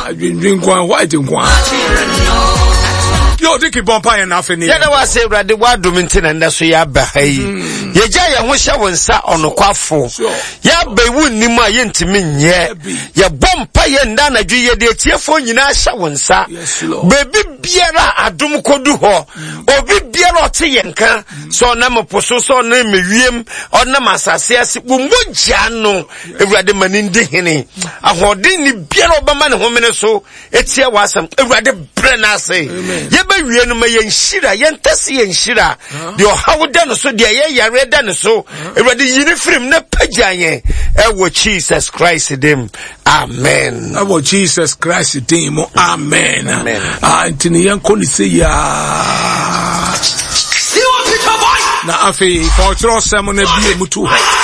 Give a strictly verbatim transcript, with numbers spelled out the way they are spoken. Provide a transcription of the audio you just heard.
adwendwen kwa white nkwa yo diki bompa na afi ni ya na wa say Awurade wa dum ntina nda so ya ba hayi ye gya ye ho hye wonsa onokwafo ya ba wu nim a ye ntimi nye ye bompa ye nda na dwi ye de tiefo nyina hye wonsa bebi biara adum kodu ho obi biara ote ye nka so na moposo so na mewiem ona masase ase bumogya no Awurade mani ndi hene ahodin ni biara obama ne homene so etia wasam Awurade bre na ase ye ba wie no ma ye nhira ye ntase ye nhira de ohawda no so de ye yare da no so Awurade yini firim na pagyan ewo Jesus Christ dem amen ewo Jesus Christ dem amen antini yanko ni se ya na afi for trust some na bie mutu